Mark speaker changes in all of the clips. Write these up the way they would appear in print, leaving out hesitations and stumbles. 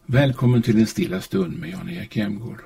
Speaker 1: Välkommen till en stilla stund med Jan-Erik Jämgård.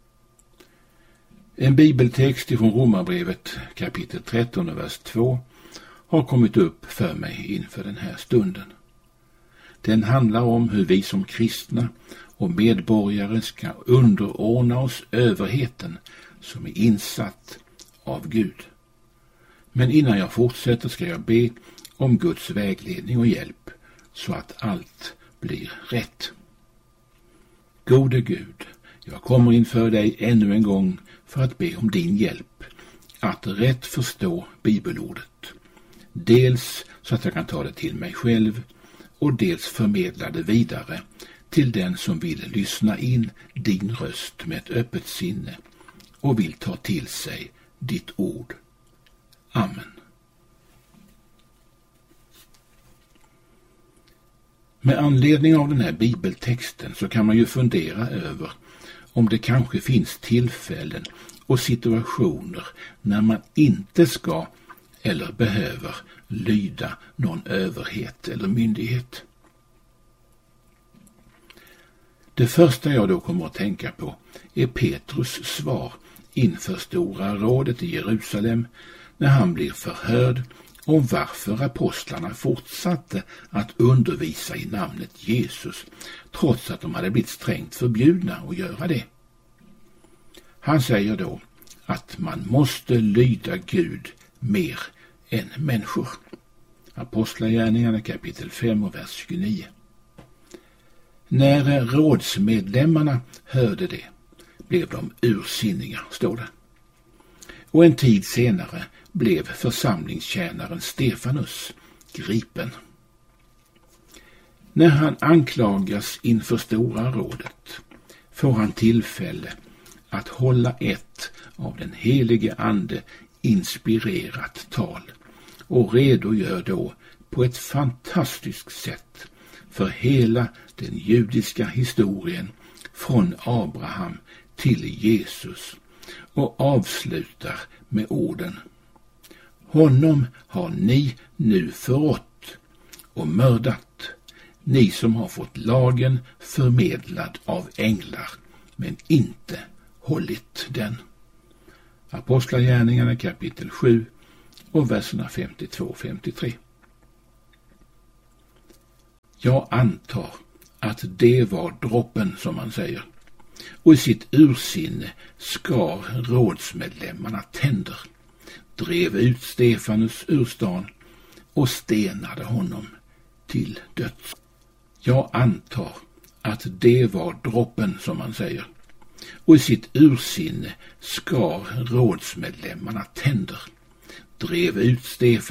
Speaker 1: En bibeltext från Romarbrevet kapitel 13 vers 2 har kommit upp för mig inför den här stunden. Den handlar om hur vi som kristna och medborgare ska underordna oss överheten som är insatt av Gud. Men innan jag fortsätter ska jag be om Guds vägledning och hjälp så att allt blir rätt. Gode Gud, jag kommer inför dig ännu en gång för att be om din hjälp att rätt förstå bibelordet. Dels så att jag kan ta det till mig själv och dels förmedla det vidare till den som vill lyssna in din röst med ett öppet sinne och vill ta till sig ditt ord. Amen. Med anledning av den här bibeltexten så kan man ju fundera över om det kanske finns tillfällen och situationer när man inte ska eller behöver lyda någon överhet eller myndighet. Det första jag då kommer att tänka på är Petrus svar inför Stora rådet i Jerusalem när han blir förhörd om varför apostlarna fortsatte att undervisa i namnet Jesus trots att de hade blivit strängt förbjudna att göra det. Han säger då att man måste lyda Gud mer än människor. Apostlagärningarna kapitel 5 och vers 29. När rådsmedlemmarna hörde det blev de ursinniga, står det. Och en tid senare blev församlingstjänaren Stefanus gripen. När han anklagas inför Stora rådet får han tillfälle att hålla ett av den helige ande inspirerat tal och redogör då på ett fantastiskt sätt för hela den judiska historien från Abraham till Jesus och avslutar med orden: Honom har ni nu förrått och mördat, ni som har fått lagen förmedlad av änglar men inte hållit den. Apostlagärningarna kapitel 7 och verserna 52-53. Jag antar att det var droppen, som man säger, och i sitt ursinne skar rådsmedlemmarna tänder, drev ut Stefanus ur stan och stenade honom till döds. Jag antar att det var droppen, som man säger, och i sitt ursinne skar rådsmedlemmarna tänder, drev ut Stefanus